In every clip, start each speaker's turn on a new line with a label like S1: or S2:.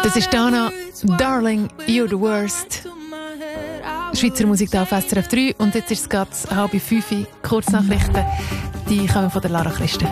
S1: Das ist Dana, Darling, You're the Worst. Schweizer Musik hier auf SRF 3 und jetzt ist es gerade 4:30 Uhr. Kurznachrichten, die kommen von der Lara Christen.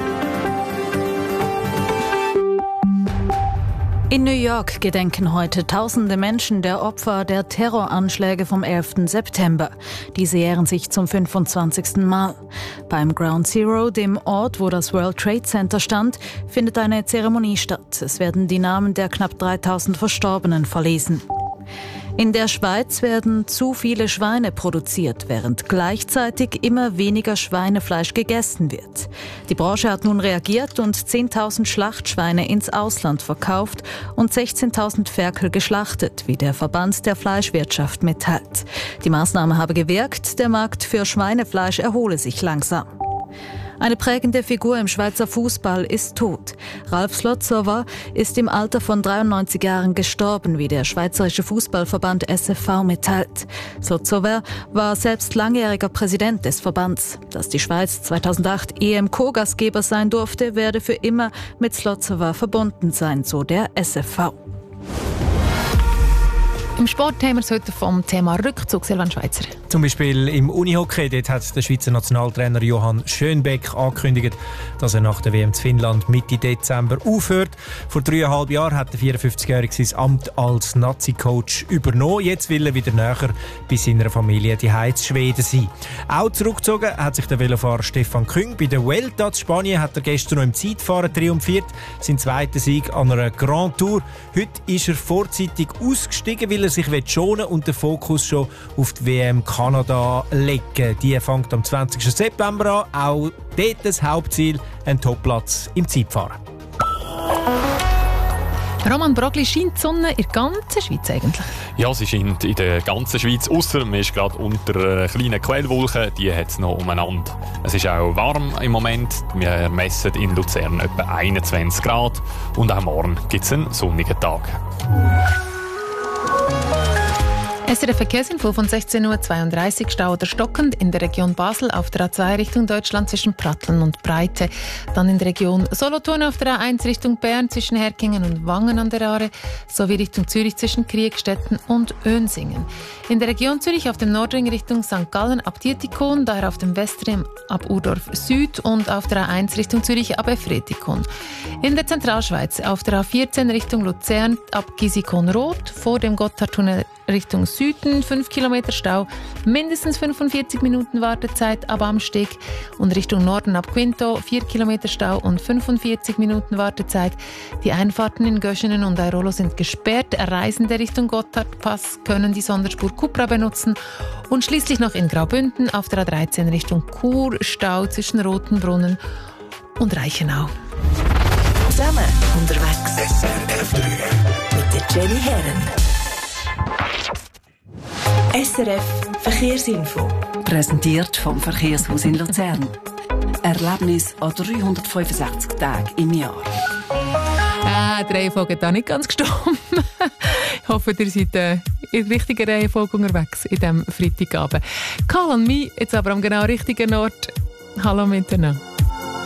S2: In New York gedenken heute tausende Menschen der Opfer der Terroranschläge vom 11. September. Diese jähren sich zum 25. Mal. Beim Ground Zero, dem Ort, wo das World Trade Center stand, findet eine Zeremonie statt. Es werden die Namen der knapp 3000 Verstorbenen verlesen. In der Schweiz werden zu viele Schweine produziert, während gleichzeitig immer weniger Schweinefleisch gegessen wird. Die Branche hat nun reagiert und 10.000 Schlachtschweine ins Ausland verkauft und 16.000 Ferkel geschlachtet, wie der Verband der Fleischwirtschaft mitteilt. Die Maßnahme habe gewirkt, der Markt für Schweinefleisch erhole sich langsam. Eine prägende Figur im Schweizer Fußball ist tot. Ralf Slotzower ist im Alter von 93 Jahren gestorben, wie der Schweizerische Fußballverband SFV mitteilt. Slotzower war selbst langjähriger Präsident des Verbands. Dass die Schweiz 2008 EM-Co-Gastgeber sein durfte, werde für immer mit Slotzower verbunden sein, so der SFV.
S1: Im Sport haben wir es heute vom Thema Rückzug, Silvan Schweizer.
S3: Zum Beispiel im Unihockey, dort hat der Schweizer Nationaltrainer Johann Schönbeck angekündigt, dass er nach der WM zu Finnland Mitte Dezember aufhört. Vor 3,5 Jahren hat der 54-Jährige sein Amt als Nazi-Coach übernommen. Jetzt will er wieder näher bei seiner Familie die zu Schweden sein. Auch zurückgezogen hat sich der Velofahrer Stefan Küng. Bei der Vuelta in Spanien hat er gestern noch im Zeitfahren triumphiert. Sein zweiter Sieg an einer Grand Tour. Heute ist er vorzeitig ausgestiegen, weil er sich schonen und den Fokus schon auf die WM Kanada legen. Die fängt am 20. September an. Auch dort das Hauptziel, ein Topplatz im Zeitfahren.
S1: Roman Brogli, scheint die Sonne in der ganzen Schweiz eigentlich?
S4: Ja, sie scheint in der ganzen Schweiz, ausser man ist gerade unter einer kleinen Quellwolke, die hat es noch umeinander. Es ist auch warm im Moment. Wir messen in Luzern etwa 21 Grad und auch morgen gibt es einen sonnigen Tag.
S1: SRF Verkehrsinfo von 16:32 Uhr, Stau oder stockend in der Region Basel auf der A2 Richtung Deutschland zwischen Pratteln und Breite. Dann in der Region Solothurn auf der A1 Richtung Bern zwischen Herkingen und Wangen an der Aare sowie Richtung Zürich zwischen Kriegstetten und Önsingen. In der Region Zürich auf dem Nordring Richtung St. Gallen ab Dietikon, daher auf dem Westring ab Urdorf Süd und auf der A1 Richtung Zürich ab Efretikon. In der Zentralschweiz auf der A14 Richtung Luzern ab Gisikon-Rot vor dem Gotthardtunnel Richtung Süden 5 Kilometer Stau, mindestens 45 Minuten Wartezeit ab Amsteg und Richtung Norden ab Quinto 4 Kilometer Stau und 45 Minuten Wartezeit. Die Einfahrten in Göschenen und Airolo sind gesperrt. Reisende Richtung Gotthardpass können die Sonderspur Kupra benutzen und schließlich noch in Graubünden auf der A13 Richtung Chur Stau zwischen Rotenbrunnen und Reichenau.
S5: Zusammen unterwegs SRF 3 mit der Jenny Herren. SRF Verkehrsinfo. Präsentiert vom Verkehrshaus in Luzern. Erlebnis an 365 Tagen im Jahr.
S1: Die Reihenfolge hat auch nicht ganz gestimmt. Ich hoffe, ihr seid in der richtigen Reihenfolge unterwegs in diesem Freitagabend. Call on me, jetzt aber am genau richtigen Ort. Hallo miteinander.